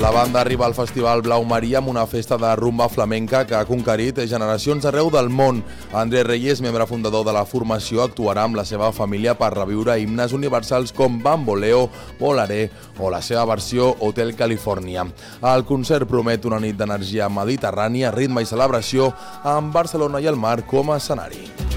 La banda arriba al Festival Blau Maria amb una festa de rumba flamenca que ha conquerit generacions arreu del món. Andrés Reyes, membre fundador de la formació, actuarà amb la seva família per reviure himnes universals com Bamboleo, Volaré o la seva versió Hotel California. El concert promet una nit d'energia mediterrània, ritme i celebració amb Barcelona i el mar com a escenari.